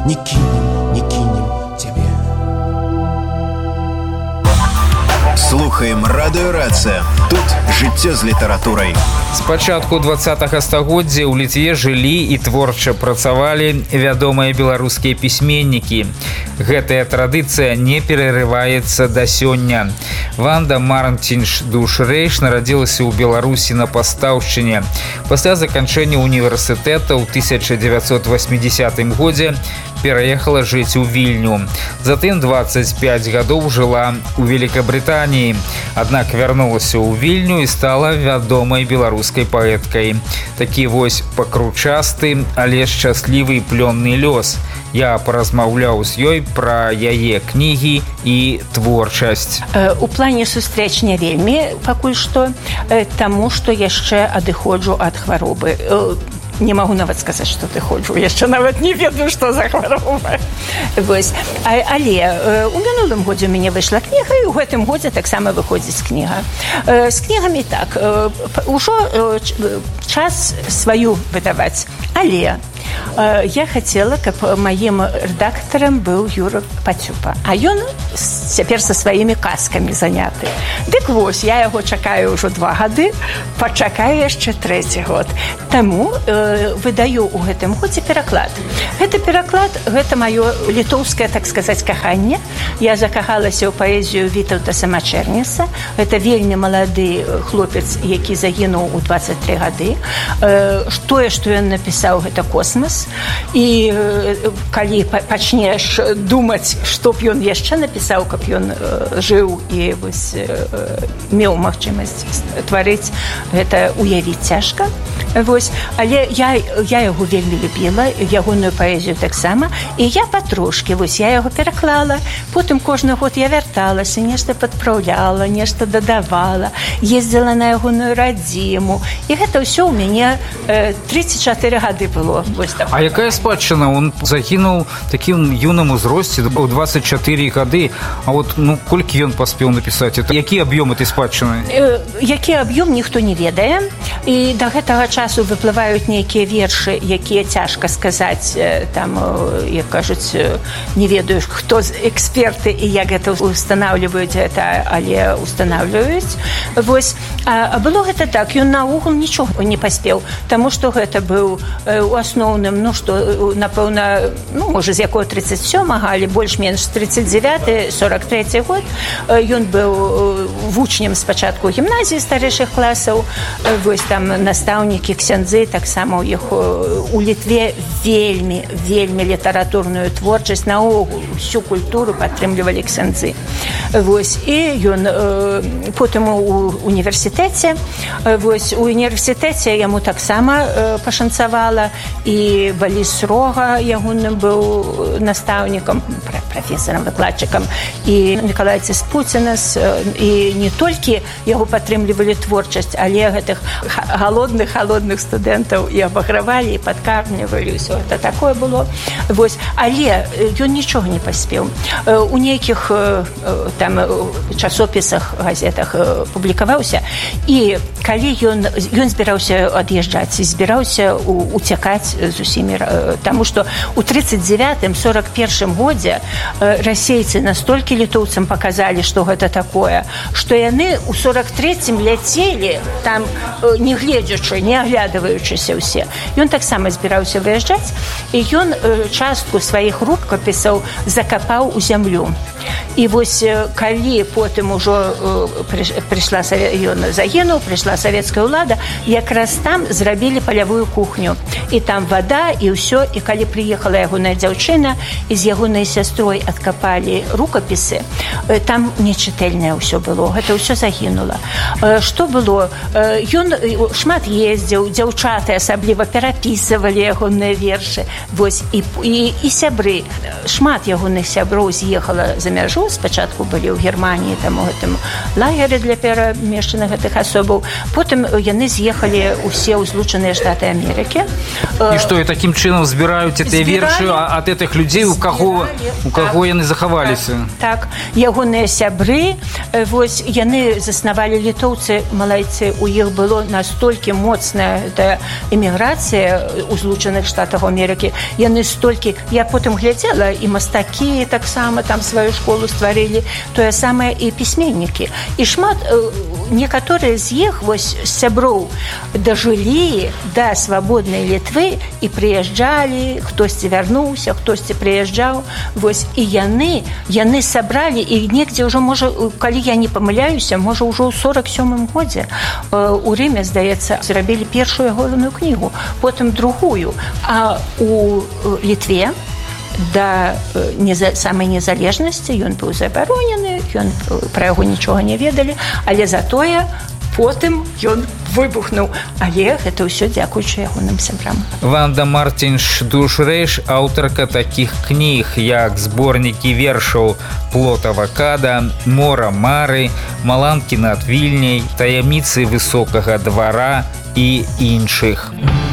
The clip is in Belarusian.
не кинем тебе. Слухаем радыё Рацыя. Тут жыццё з літаратурай. З пачатку 20-га стагоддзя ў Літве жылі і творча працавалі вядомыя беларускія пісьменнікі. Гэтая традыцыя не перарываецца да сёння. Ванда Мартинш-Душрейш нарадзілася ў Беларусі на Пастаўшчыне. Пасля заканчэння універсітэта ў 1980 годзе пераехала жыць у Вільню. Затым 25 гадоў жыла ў Великабрытаніі. Аднак вярнулася ў Вільню і стала вядомай беларускай паэткай. Такі вось пакручасты, але шчаслівы плённы лёс. Я паразмаўляў з ёй пра яе кнігі і творчасць. У плане сустрэч не вельмі пакуль што, таму што яшчэ адыходжу ад хваробы. Не могу нават сказаць, што ты ходжу. Яшчэ нават не ведаю, што за хвароба. Вось. Але у мінулым годзе ў мяне выйшла кніга, і ў гэтым годзе таксама выходзіць кніга. З кнігамі так. Ужо час сваю выдаваць. Але я хацела, каб маім рэдактарам быў Юра Пацюпа. А ён цяпер са сваімі казкамі заняты. Дык вось, я яго чакаю ўжо 2 гады, пачакаю яшчэ 3-й год. Таму выдаю ў гэтым годзе пераклад. Гэты пераклад, гэта маё літоўскае, так сказаць, каханне. Я закахалася ў паэзію Вітаўта Самачэрніса. Гэта вельмі малады хлопец, які загінуў у 23 гады. Тое, што ён напісаў, гэта космас. І калі пачнеш думаць, што б ён яшчэ напісаў, каб ён жыў і вось меў магчымасць тварыць, гэта уявіць цяжка. Вось. Але я яго вельмі любіла, ягоную паэзію таксама, і я патрошкі, вось, я яго пераклала, потым кожны год я вярталася, нешта падпраўляла, нешта дадавала, ездзіла на ягоную радзіму, і гэта ўсё ў мяне 34 гады было. А якая спадчына? Он загінуў такім юным узросце, у 24 гады, а вот колькі ён паспеў напісаць? Які аб'ём этой спадчыны? Які аб'ём, ніхто не ведае, і да гэтага часу выплываюць нейкія вершы, якія цяжка сказаць, там, як кажуць, не ведаю, хто з эксперты і як гэта устанаўліваюць гэта, але устанаўліваюць. Вось. А было гэта так, ён наогул нічога не паспеў, таму што гэта быў у асноўным, напэўна, можа, з якого 37-га, але больш-менш 39-й, 43-й год. Ён быў вучнем спачатку гімназіі старэйшых класаў, вось там настаўнікі, ксяндзы, таксама ў іх у Літве вельмі літаратурную творчасць, наогул усю культуру падтрымлівалі ксяндзы. Вось. І ён потым у універсітэце, вось, у універсітэце яму таксама пашанцавала, і Баліс Рога ягоным быў настаўнікам, прафесарам, выкладчыкам, і Мікалай Ціспуцінас, і не толькі яго падтрымлівалі творчасць, але гэтых халодных студэнтаў і абагравалі, і падкармлівалі, ўсё гэта такое было. Вось. Але ён нічога не паспеў. У нейкіх там часопісах, газетах публікаваўся, і калі ён збіраўся ад'язджаць, збіраўся уцякаць з усімі, таму што у 39-41 годзе расейцы настолькі літоўцам паказалі, што гэта такое, што яны у 43-м ляцелі, там не гледзячы, не аглядваючыся ўсе. Ён таксама збіраўся выязджаць, і ён частку сваіх рукапісаў закапаў у зямлю. І вось калі потым ужо прыйшла, ён загінуў, прыйшла савецкая ўлада, якраз там зрабілі палявую кухню. І там вада, і ўсё. І калі прыехала ягоная дзяўчына, і з ягонай сястрой адкапалі рукапісы, там нечытэльнае ўсё было. Гэта ўсё загінула. Што было? Ён шмат ездзіў, дзяўчаты асабліва перапісывалі ягоныя вершы. Вось. І сябры. Шмат ягоных сяброў з'ехала за мяжу. Спачатку былі ў Германіі, там у гэтым лагеры для перамешчаных гэтых асобаў. Потым яны з'ехалі ўсе ў Злучаныя Штаты Амерыкі. І што, таким чынам збіраюць гэтыя вершы ад гэтых людзей, у каго яны захаваліся. Так, ягоныя сябры, вось яны заснавалі літоўцы, малайцы, у іх было настолькі моцная эміграцыя ў Злучаных Штатах Амерыкі. Яны столькі, я потым глядзела, і мастакі таксама там сваю школу стварылі, тое самае і пісьменнікі. І шмат, некаторыя з іх, вось, сяброў дажылі да свабоднай Літвы і прыязджалі, хтосьці вярнуўся, хтосьці прыязджаў, вось, і яны сабралі, і негдзе ўжо, можа, калі я не памыляюся, можа, ўжо ў 47-м годзе у Рыме, здаецца, зрабілі першую ягоную кнігу, потым другую, а у Літве да самай незалежнасці ён быў забаронены, пра яго нічога не ведалі, але затое потым ён выбухнуў, але гэта ўсё дзякуючы ягоным сябрам. Ванда Мартинш-Душрэйш, аўтарка такіх кніг, як зборнікі вершаў «Плод авакада», «Мора Мары», «Маланкі над Вільняй», «Таямніцы высокага двара» і іншых.